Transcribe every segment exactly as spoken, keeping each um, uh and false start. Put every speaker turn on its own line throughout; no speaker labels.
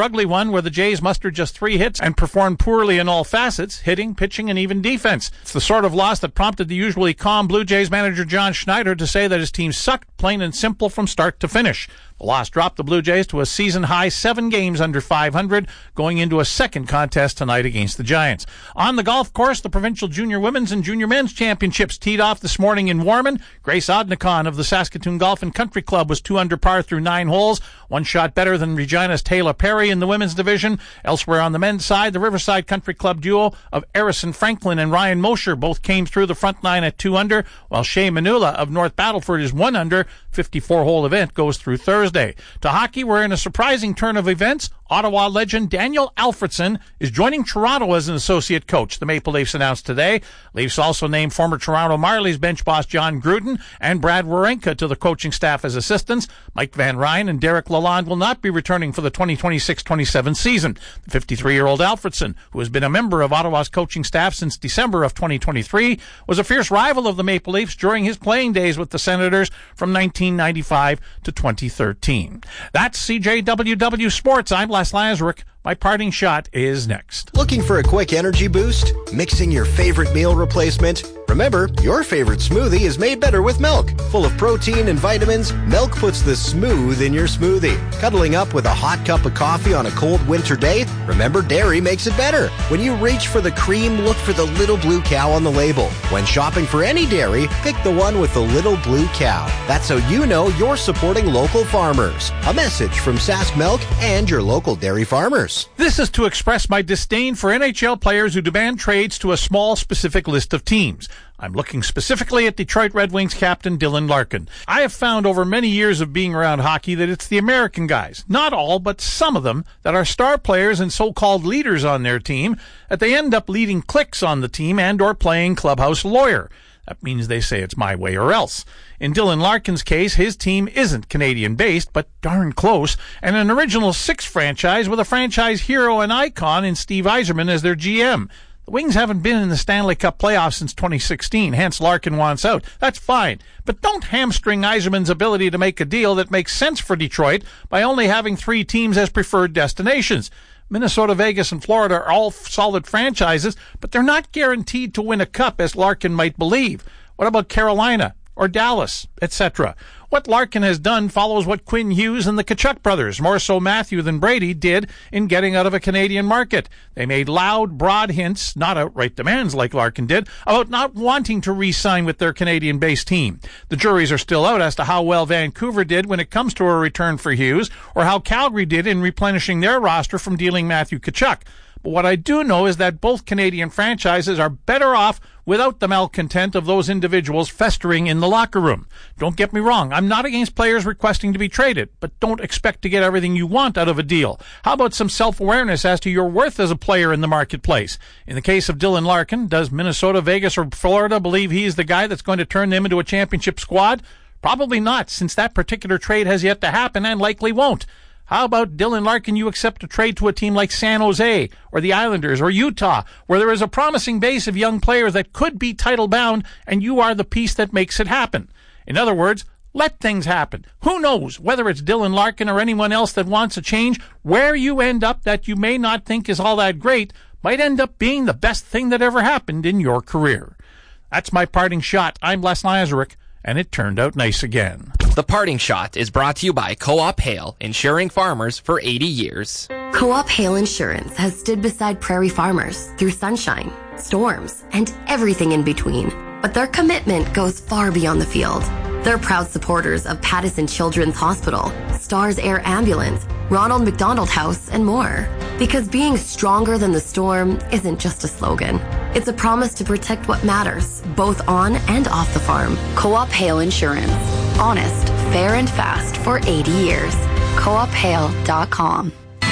ugly one where the Jays mustered just three hits and performed poorly in all facets, hitting, pitching, and even defense. It's the sort of loss that prompted the usually calm Blue Jays manager John Schneider to say that his team sucked, plain and simple, from start to finish. The loss dropped the Blue Jays to a season-high seven games under five hundred, going into a second contest tonight against the Giants. On the golf course, the Provincial Junior Women's and Junior Men's Championships teed off this morning in Warman. Grace Odnikon of the Saskatoon Golf and Country Club was two under par through nine holes, one shot better than Regina's Taylor Perry in the women's division. Elsewhere on the men's side, the Riverside Country Club duo of Erison Franklin and Ryan Mosher both came through the front nine at two under, while Shea Manula of North Battleford is one under. fifty-four hole event goes through Thursday. To hockey, we're in a surprising turn of events. Ottawa legend Daniel Alfredson is joining Toronto as an associate coach, the Maple Leafs announced today. Leafs also named former Toronto Marlies bench boss John Gruden and Brad Wawrinka to the coaching staff as assistants. Mike Van Ryn and Derek Lalonde will not be returning for the twenty twenty-six twenty-seven season. The fifty-three-year-old Alfredson, who has been a member of Ottawa's coaching staff since December of twenty twenty-three, was a fierce rival of the Maple Leafs during his playing days with the Senators from nineteen ninety-five to twenty thirteen. That's C J W W Sports. I'm Les Lazaruk. My parting shot is next.
Looking for a quick energy boost? Mixing your favorite meal replacement? Remember, your favorite smoothie is made better with milk. Full of protein and vitamins, milk puts the smooth in your smoothie. Cuddling up with a hot cup of coffee on a cold winter day? Remember, dairy makes it better. When you reach for the cream, look for the little blue cow on the label. When shopping for any dairy, pick the one with the little blue cow. That's how you know you're supporting local farmers. A message from Sask Milk and your local dairy farmers.
This is to express my disdain for N H L players who demand trades to a small, specific list of teams. I'm looking specifically at Detroit Red Wings captain Dylan Larkin. I have found over many years of being around hockey that it's the American guys, not all, but some of them, that are star players and so-called leaders on their team, that they end up leading cliques on the team and or playing clubhouse lawyer. That means they say it's my way or else. In Dylan Larkin's case, his team isn't Canadian-based, but darn close, and an Original Six franchise with a franchise hero and icon in Steve Yzerman as their G M. The Wings haven't been in the Stanley Cup playoffs since twenty sixteen, hence Larkin wants out. That's fine, but don't hamstring Yzerman's ability to make a deal that makes sense for Detroit by only having three teams as preferred destinations. Minnesota, Vegas, and Florida are all solid franchises, but they're not guaranteed to win a cup, as Larkin might believe. What about Carolina or Dallas, et cetera? What Larkin has done follows what Quinn Hughes and the Tkachuk brothers, more so Matthew than Brady, did in getting out of a Canadian market. They made loud, broad hints, not outright demands like Larkin did, about not wanting to re-sign with their Canadian-based team. The juries are still out as to how well Vancouver did when it comes to a return for Hughes, or how Calgary did in replenishing their roster from dealing Matthew Tkachuk. But what I do know is that both Canadian franchises are better off without the malcontent of those individuals festering in the locker room. Don't get me wrong, I'm not against players requesting to be traded, but don't expect to get everything you want out of a deal. How about some self-awareness as to your worth as a player in the marketplace? In the case of Dylan Larkin, does Minnesota, Vegas, or Florida believe he's the guy that's going to turn them into a championship squad? Probably not, since that particular trade has yet to happen and likely won't. How about Dylan Larkin, you accept a trade to a team like San Jose or the Islanders or Utah, where there is a promising base of young players that could be title-bound, and you are the piece that makes it happen? In other words, let things happen. Who knows, whether it's Dylan Larkin or anyone else that wants a change, where you end up that you may not think is all that great might end up being the best thing that ever happened in your career. That's my parting shot. I'm Les Lazaruk, and it turned out nice again.
The Parting Shot is brought to you by Co-op Hail, insuring farmers for eighty years.
Co-op Hail Insurance has stood beside prairie farmers through sunshine, storms, and everything in between. But their commitment goes far beyond the field. They're proud supporters of Pattison Children's Hospital, Stars Air Ambulance, Ronald McDonald House, and more. Because being stronger than the storm isn't just a slogan. It's a promise to protect what matters, both on and off the farm. Co-op Hail Insurance. Honest, fair, and fast for eighty years. co op hail dot com.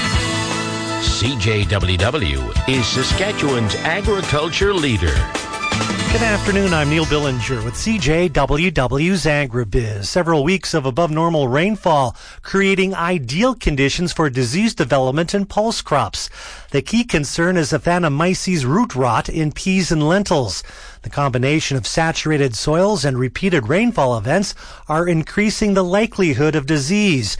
C J W W is Saskatchewan's agriculture leader.
Good afternoon, I'm Neil Billinger with C J W W's AgriBiz. Several weeks of above-normal rainfall creating ideal conditions for disease development in pulse crops. The key concern is Aphanomyces root rot in peas and lentils. The combination of saturated soils and repeated rainfall events are increasing the likelihood of disease.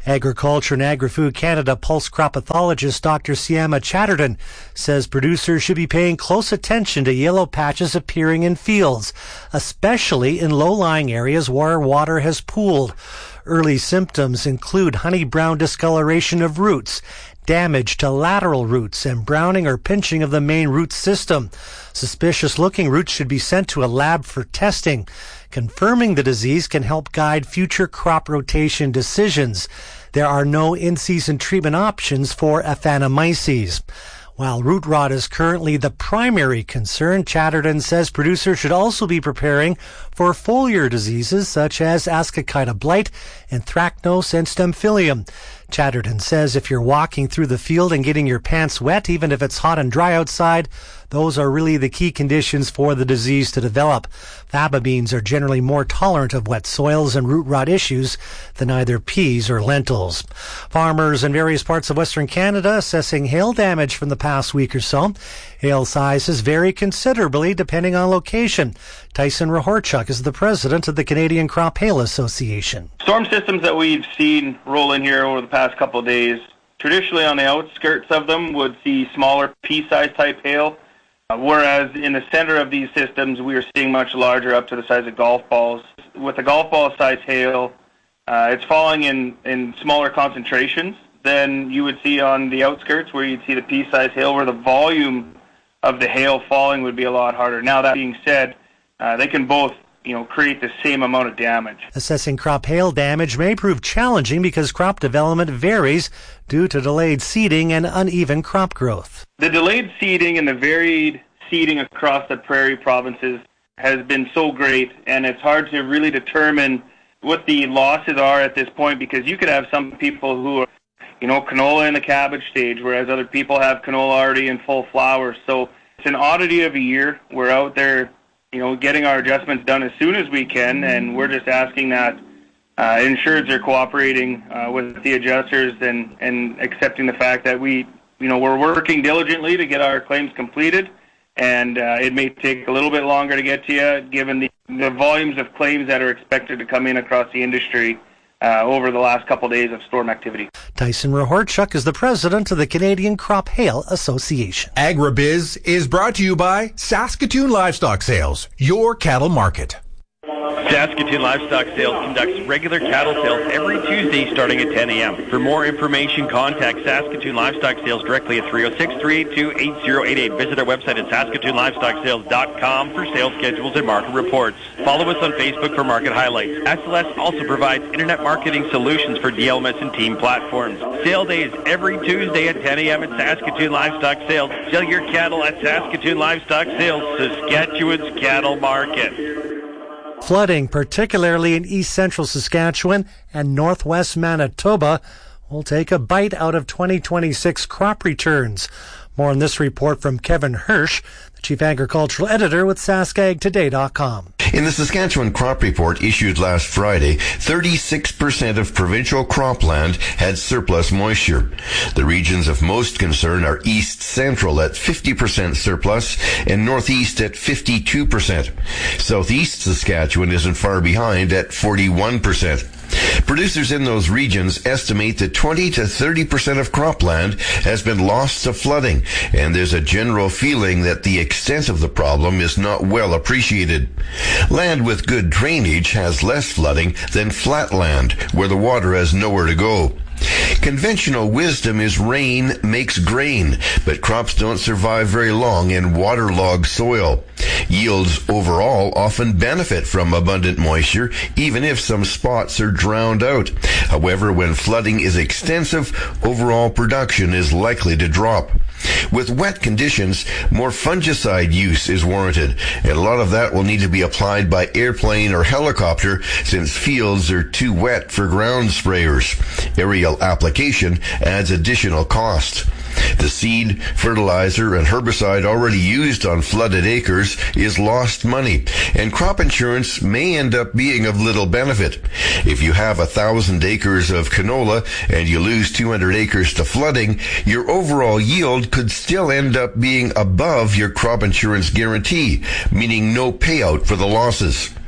Agriculture and Agri-Food Canada pulse crop pathologist Doctor Siama Chatterton says producers should be paying close attention to yellow patches appearing in fields, especially in low-lying areas where water has pooled. Early symptoms include honey brown discoloration of roots, damage to lateral roots, and browning or pinching of the main root system. Suspicious-looking roots should be sent to a lab for testing. Confirming the disease can help guide future crop rotation decisions. There are no in-season treatment options for Aphanomyces. While root rot is currently the primary concern, Chatterton says producers should also be preparing for foliar diseases such as Ascochyta blight, Anthracnose, and Stemphylium. Chatterton says if you're walking through the field and getting your pants wet, even if it's hot and dry outside, those are really the key conditions for the disease to develop. Faba beans are generally more tolerant of wet soils and root rot issues than either peas or lentils. Farmers in various parts of Western Canada assessing hail damage from the past week or so. Hail sizes vary considerably depending on location. Tyson Rahorchuk is the president of the Canadian Crop Hail Association.
Storm systems that we've seen roll in here over the past couple of days, traditionally on the outskirts of them would see smaller pea-sized type hail, uh, whereas in the center of these systems we are seeing much larger, up to the size of golf balls. With the golf ball size hail, uh, it's falling in, in smaller concentrations than you would see on the outskirts, where you'd see the pea-sized hail, where the volume of the hail falling would be a lot harder. Now, that being said, uh, they can both you know, create the same amount of damage.
Assessing crop hail damage may prove challenging because crop development varies due to delayed seeding and uneven crop growth.
The delayed seeding and the varied seeding across the prairie provinces has been so great, and it's hard to really determine what the losses are at this point, because you could have some people who are, you know, canola in the cabbage stage, whereas other people have canola already in full flower. So it's an oddity of a year. We're out there, you know, getting our adjustments done as soon as we can, and we're just asking that uh, insureds are cooperating uh, with the adjusters and, and accepting the fact that we, you know, we're working diligently to get our claims completed, and uh, it may take a little bit longer to get to you, given the, the volumes of claims that are expected to come in across the industry uh, over the last couple of days of storm activity.
Tyson Rahorchuk is the president of the Canadian Crop Hail Association.
AgriBiz is brought to you by Saskatoon Livestock Sales, your cattle market.
Saskatoon Livestock Sales conducts regular cattle sales every Tuesday starting at ten a.m. For more information, contact Saskatoon Livestock Sales directly at three oh six, three eight two, eight oh eight eight. Visit our website at saskatoon livestock sales dot com for sales schedules and market reports. Follow us on Facebook for market highlights. S L S also provides internet marketing solutions for D L M S and team platforms. Sale days every Tuesday at ten a.m. at Saskatoon Livestock Sales. Sell your cattle at Saskatoon Livestock Sales, Saskatchewan's cattle market.
Flooding, particularly in east central Saskatchewan and northwest Manitoba, will take a bite out of twenty twenty-six crop returns. More on this report from Kevin Hirsch, the Chief Agricultural Editor with Sask Ag Today dot com.
In the Saskatchewan Crop Report issued last Friday, thirty-six percent of provincial cropland had surplus moisture. The regions of most concern are East Central at fifty percent surplus and Northeast at fifty-two percent. Southeast Saskatchewan isn't far behind at forty-one percent. Producers in those regions estimate that twenty to thirty percent of cropland has been lost to flooding, and there's a general feeling that the extent of the problem is not well appreciated. Land with good drainage has less flooding than flat land, where the water has nowhere to go. Conventional wisdom is rain makes grain, but crops don't survive very long in waterlogged soil. Yields overall often benefit from abundant moisture, even if some spots are drowned out. However, when flooding is extensive, overall production is likely to drop. With wet conditions, more fungicide use is warranted, and a lot of that will need to be applied by airplane or helicopter since fields are too wet for ground sprayers. Aerial application adds additional cost. The seed, fertilizer, and herbicide already used on flooded acres is lost money, and crop insurance may end up being of little benefit. If you have a thousand acres of canola and you lose two hundred acres to flooding, your overall yield could still end up being above your crop insurance guarantee, meaning no payout for the losses.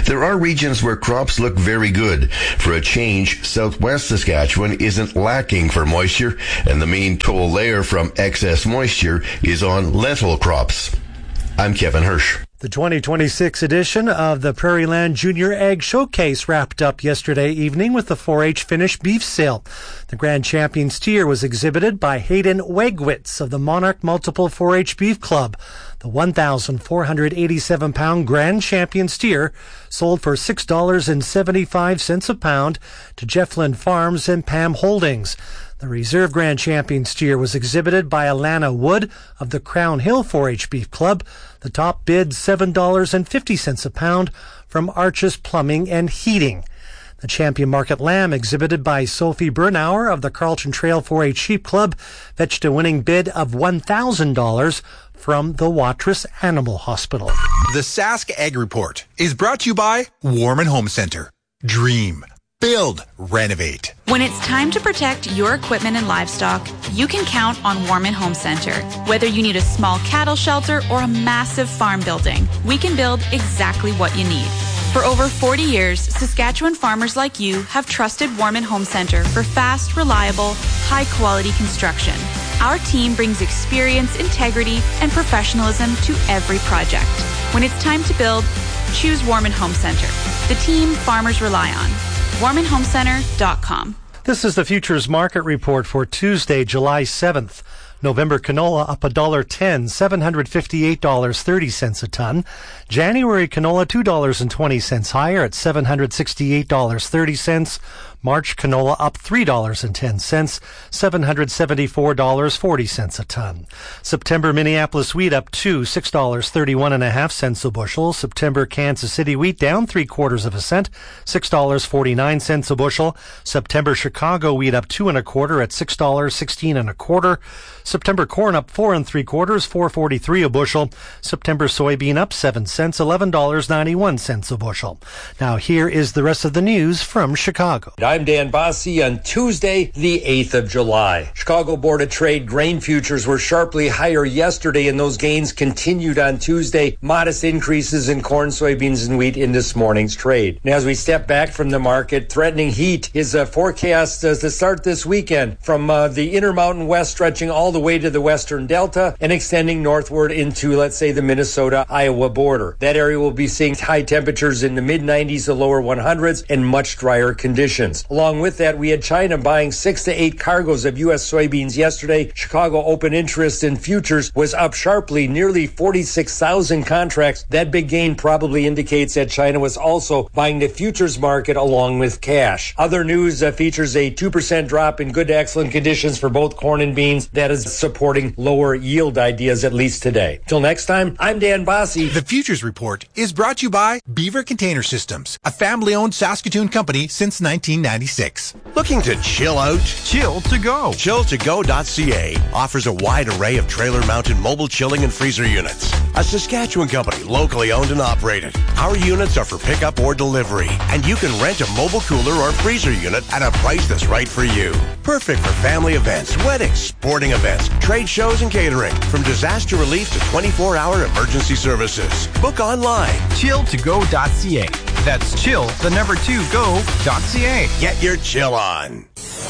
There are regions where crops look very good. For a change, southwest Saskatchewan isn't lacking for moisture, and the main toll there from excess moisture is on lentil crops. I'm Kevin Hirsch.
The twenty twenty-six edition of the Prairie Land Junior Ag Showcase wrapped up yesterday evening with the four H finished beef sale. The Grand Champion steer was exhibited by Hayden Wegwitz of the Monarch Multiple four H Beef Club. The one thousand four hundred eighty-seven pound Grand Champion steer sold for six dollars and seventy-five cents a pound to Jefflin Farms and Pam Holdings. The Reserve Grand Champion steer was exhibited by Alana Wood of the Crown Hill four H Beef Club. The top bid seven dollars and fifty cents a pound from Arches Plumbing and Heating. The Champion Market Lamb exhibited by Sophie Bernauer of the Carlton Trail four H Sheep Club fetched a winning bid of one thousand dollars from the Watrous Animal Hospital.
The Sask Ag Report is brought to you by Warman Home Center. Dream. Build. Renovate.
When it's time to protect your equipment and livestock, you can count on Warman Home Center. Whether you need a small cattle shelter or a massive farm building, we can build exactly what you need. For over forty years, Saskatchewan farmers like you have trusted Warman Home Center for fast, reliable, high-quality construction. Our team brings experience, integrity, and professionalism to every project. When it's time to build, choose Warman Home Center, the team farmers rely on. warman home center dot com.
This is the Futures Market Report for Tuesday, July seventh. November canola up one dollar ten, seven hundred fifty-eight dollars and thirty cents a ton. January canola two dollars and twenty cents higher at seven hundred sixty-eight dollars and thirty cents. March canola up three dollars and ten cents, seven hundred seventy-four dollars and forty cents a ton. September Minneapolis wheat up two, six dollars and thirty-one and a half cents a bushel. September Kansas City wheat down three quarters of a cent, six dollars and forty-nine cents a bushel. September Chicago wheat up two and a quarter at six dollars and sixteen and a quarter. September corn up four and three quarters, four forty-three a bushel. September soybean up seven cents, eleven dollars and ninety-one cents a bushel. Now here is the rest of the news from Chicago.
I'm Dan Bossy on Tuesday, the eighth of July. Chicago Board of Trade grain futures were sharply higher yesterday, and those gains continued on Tuesday. Modest increases in corn, soybeans, and wheat in this morning's trade. And as we step back from the market, threatening heat is a forecast uh, to start this weekend from uh, the Intermountain West stretching all the way to the Western Delta and extending northward into, let's say, the Minnesota-Iowa border. That area will be seeing high temperatures in the mid nineties to lower one hundreds and much drier conditions. Along with that, we had China buying six to eight cargoes of U S soybeans yesterday. Chicago open interest in futures was up sharply, nearly forty-six thousand contracts. That big gain probably indicates that China was also buying the futures market along with cash. Other news uh, features a two percent drop in good to excellent conditions for both corn and beans. That is supporting lower yield ideas, at least today. Till next time, I'm Dan Bossy.
The Futures Report is brought to you by Beaver Container Systems, a family-owned Saskatoon company since nineteen ninety-six.
Looking to chill out?
Chill to go.
chill to go dot c a offers a wide array of trailer-mounted mobile chilling and freezer units. A Saskatchewan company, locally owned and operated. Our units are for pickup or delivery, and you can rent a mobile cooler or freezer unit at a price that's right for you. Perfect for family events, weddings, sporting events, trade shows, and catering. From disaster relief to twenty-four hour emergency services. Book online.
chill to go dot c a. That's chill, the number two, go dot c a.
Get your chill on.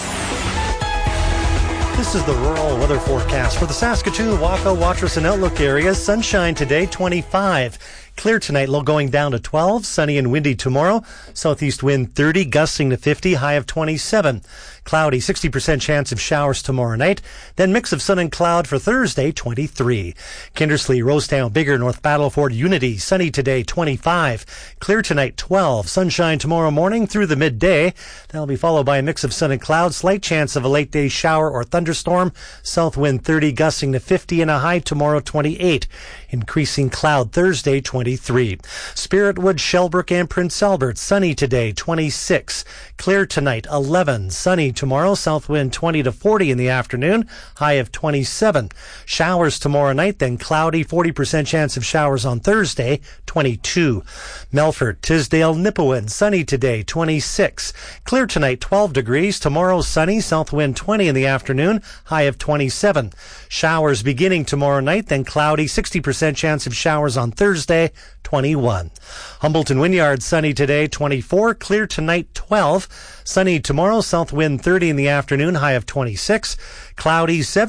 This is the rural weather forecast for the Saskatoon, Waka, Watrous, and Outlook areas. Sunshine today, twenty-five. Clear tonight, low going down to twelve. Sunny and windy tomorrow. Southeast wind thirty, gusting to fifty, high of twenty-seven. Cloudy, sixty percent chance of showers tomorrow night. Then mix of sun and cloud for Thursday, twenty-three. Kindersley, Rosetown, Bigger, North Battleford, Unity. Sunny today, twenty-five. Clear tonight, twelve. Sunshine tomorrow morning through the midday. That'll be followed by a mix of sun and cloud. Slight chance of a late day shower or thunderstorm. South wind thirty, gusting to fifty, and a high tomorrow, twenty-eight. Increasing cloud Thursday, twenty-three. Spiritwood, Shellbrook, and Prince Albert. Sunny today, twenty-six. Clear tonight, eleven. Sunny sunny tomorrow, south wind twenty to forty in the afternoon, high of twenty-seven. Showers tomorrow night, then cloudy, forty percent chance of showers on Thursday, twenty-two. Melfort, Tisdale, Nipawin, sunny today, twenty-six. Clear tonight, twelve degrees. Tomorrow, sunny, south wind twenty in the afternoon, high of twenty-seven. Showers beginning tomorrow night, then cloudy, sixty percent chance of showers on Thursday, twenty-one. Humboldt and Wynyard, sunny today, twenty-four. Clear tonight, twelve. Sunny tomorrow, south wind thirty in the afternoon, high of twenty-six. Cloudy, seven.